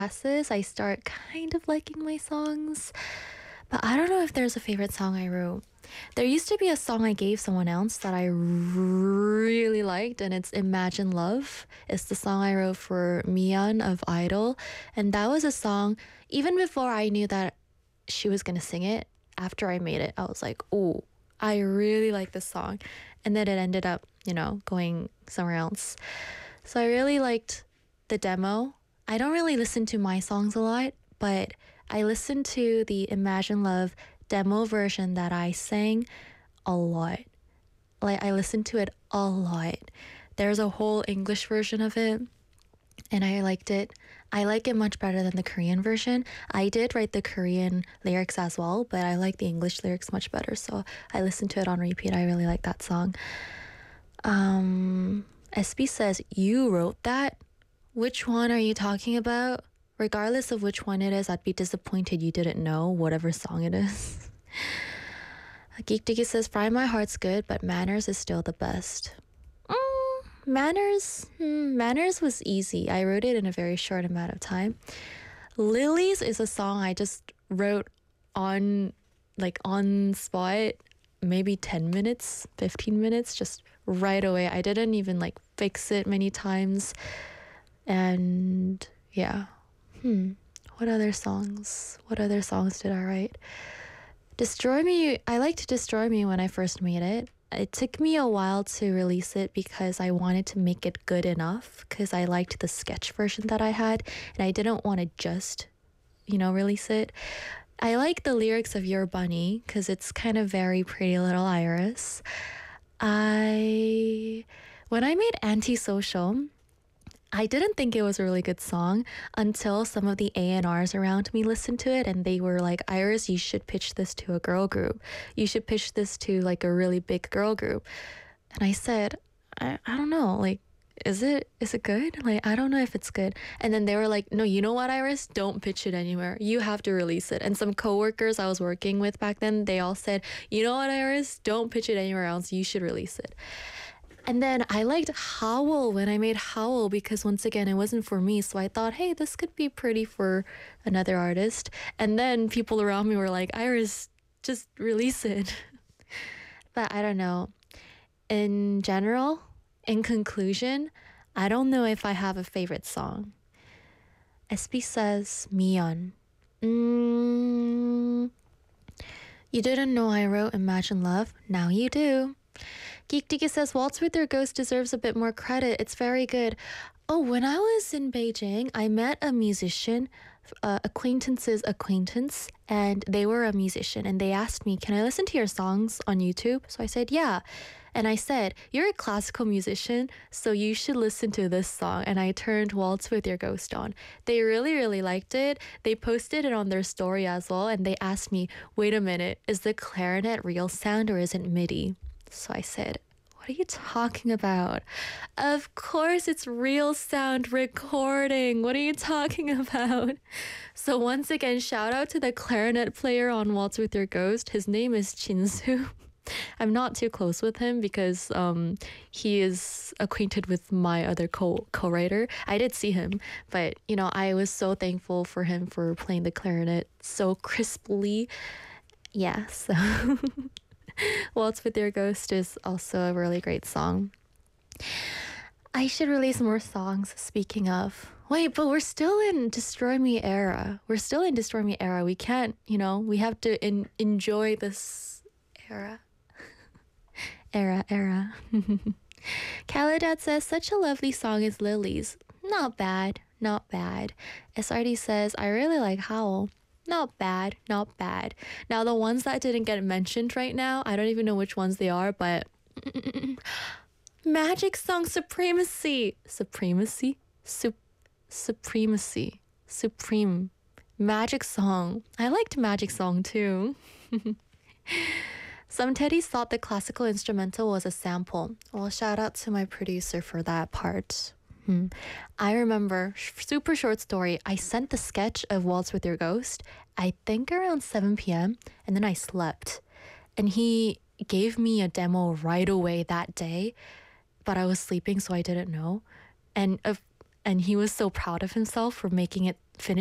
passes, I start kind of liking my songs. But I don't know if there's a favorite song I wrote. There used to be a song I gave someone else that I really liked, and it's Imagine Love. It's the song I wrote for Mian of Idol. And that was a song, even before I knew that she was gonna sing it, after I made it, I was like, oh, I really like this song. And then it ended up, going somewhere else. So I really liked the demo. I don't really listen to my songs a lot, but I listened to the Imagine Love demo version that I sang a lot. Like, I listened to it a lot. There's a whole English version of it, and I liked it. I like it much better than the Korean version. I did write the Korean lyrics as well, but I like the English lyrics much better. So I listened to it on repeat. I really like that song. SB says, you wrote that? Which one are you talking about? Regardless of which one it is, I'd be disappointed you didn't know whatever song it is. Geek Diggy says, Fry My Heart's good, but Manners is still the best. Manners was easy. I wrote it in a very short amount of time. Lilies is a song I just wrote on spot, maybe 10 minutes, 15 minutes, just right away. I didn't even fix it many times. And yeah. What other songs did I write? Destroy Me, I liked Destroy Me when I first made it. It took me a while to release it because I wanted to make it good enough, because I liked the sketch version that I had, and I didn't want to just, release it. I like the lyrics of Your Bunny because it's kind of very Pretty Little Iris. When I made Antisocial, I didn't think it was a really good song until some of the A&Rs around me listened to it, and they were like, Iris, you should pitch this to a girl group. You should pitch this to a really big girl group. And I said, I don't know, is it good? I don't know if it's good. And then they were like, no, you know what, Iris? Don't pitch it anywhere. You have to release it. And some coworkers I was working with back then, they all said, you know what, Iris? Don't pitch it anywhere else. You should release it. And then I liked Howl when I made Howl because, once again, it wasn't for me. So I thought, hey, this could be pretty for another artist. And then people around me were like, Iris, just release it. But I don't know. In general, in conclusion, I don't know if I have a favorite song. SB says, Mion. You didn't know I wrote Imagine Love? Now you do. Geek Diggy says, Waltz with Your Ghost deserves a bit more credit. It's very good. Oh, when I was in Beijing, I met a musician, acquaintance's acquaintance, and they were a musician, and they asked me, can I listen to your songs on YouTube? So I said, yeah. And I said, you're a classical musician, so you should listen to this song. And I turned Waltz with Your Ghost on. They really, really liked it. They posted it on their story as well, and they asked me, wait a minute, is the clarinet real sound or is it MIDI? So I said, what are you talking about? Of course it's real sound recording. What are you talking about? So once again, shout out to the clarinet player on Waltz with Your Ghost. His name is Chinsu. I'm not too close with him because he is acquainted with my other co-writer. I did see him, but I was so thankful for him for playing the clarinet so crisply. Yeah, so Waltz with Your Ghost is also a really great song. I should release more songs, speaking of. Wait, but we're still in Destroy Me era. We can't, we have to enjoy this era. Era. Caladad says, such a lovely song is Lilies. Not bad. SRD says, I really like Howl. Not bad. Now, the ones that didn't get mentioned right now, I don't even know which ones they are, but Magic Song Supremacy. Supreme. Magic Song. I liked Magic Song too. Some Teddies thought the classical instrumental was a sample. Well, shout out to my producer for that part. I remember, super short story, I sent the sketch of Waltz with Your Ghost, I think around 7 p.m., and then I slept. And he gave me a demo right away that day, but I was sleeping, so I didn't know. And and he was so proud of himself for making it finish